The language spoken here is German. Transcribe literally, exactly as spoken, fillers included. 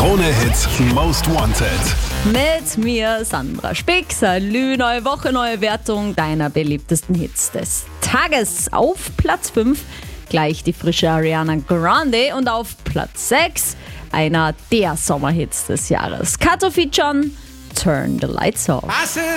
Krone-Hits Most Wanted. Mit mir, Sandra Spick. Salü, neue Woche, neue Wertung deiner beliebtesten Hits des Tages. Auf Platz fünf gleich die frische Ariana Grande und auf Platz sechs einer der Sommerhits des Jahres. Kato featuren Turn the Lights Off.